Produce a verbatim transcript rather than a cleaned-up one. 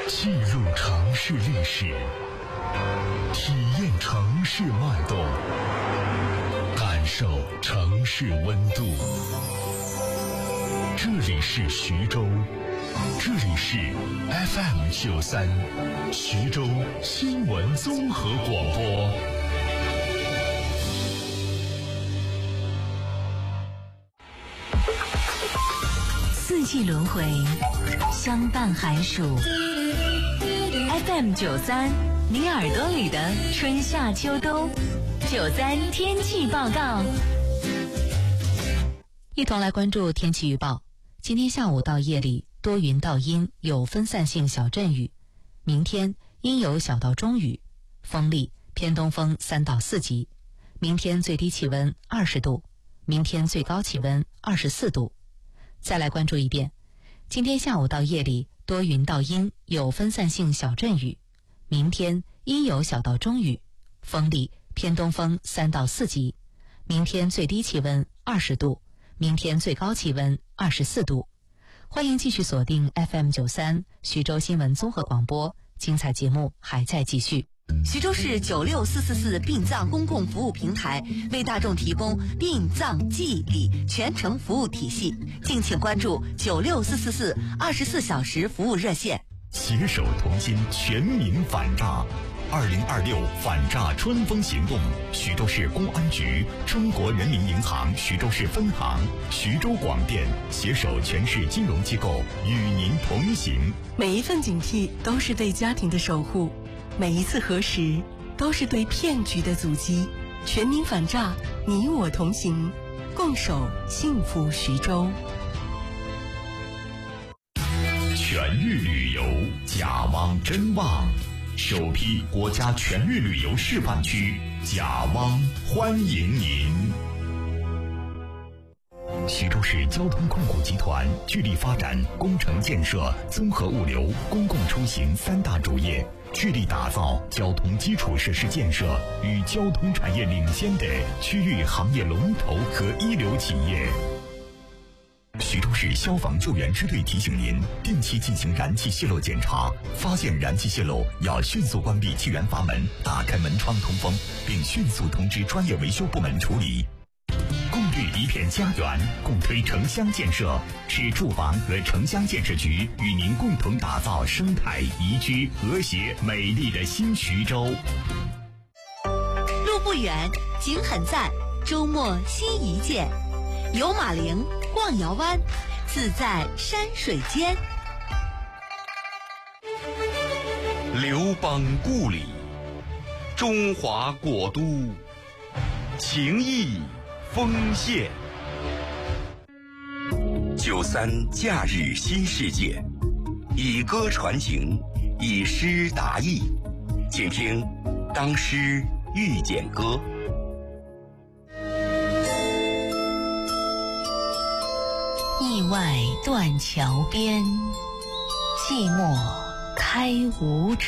记录城市历史，体验城市脉动，感受城市温度。这里是徐州，这里是 F M 九三，徐州新闻综合广播。 四季轮回，相伴寒暑。F M 九三，你耳朵里的春夏秋冬。九三天气报告，一同来关注天气预报。今天下午到夜里多云到阴，有分散性小阵雨。明天阴有小到中雨，风力偏东风三到四级。明天最低气温二十度，明天最高气温二十四度。再来关注一遍，今天下午到夜里多云到阴，有分散性小阵雨。明天阴有小到中雨，风力偏东风三到四级。明天最低气温二十度，明天最高气温二十四度。欢迎继续锁定 F M 九三徐州新闻综合广播，精彩节目还在继续。 徐州市九六四四四殡葬公共服务平台为大众提供殡葬祭礼全程服务体系，敬请关注九六四四四二十四小时服务热线。 携手同心，全民反诈。二零二六反诈春风行动，徐州市公安局、中国人民银行徐州市分行、徐州广电携手全市金融机构与您同行。 每一份警惕都是对家庭的守护，每一次核实都是对骗局的阻击。全民反诈，你我同行，共守幸福徐州。 全域旅游，甲汪真旺，首批国家全域旅游示范区，甲汪欢迎您。徐州市交通控股集团致力发展工程建设、综合物流、公共出行三大主业，致力打造交通基础设施建设与交通产业领先的区域行业龙头和一流企业。徐州市消防救援支队提醒您，定期进行燃气泄漏检查，发现燃气泄漏要迅速关闭气源阀门，打开门窗通风，并迅速通知专业维修部门处理。共绿一片家园，共推城乡建设，市住房和城乡建设局与您共同打造生态宜居、和谐美丽的新徐州。 路不远，景很赞，周末新一见，游马陵，逛瑶湾，自在山水间。 刘邦故里，中华国都，情谊丰县。九三假日新世界，以歌传情，以诗达意，请听《当诗遇见歌》。 意外断桥边，寂寞开无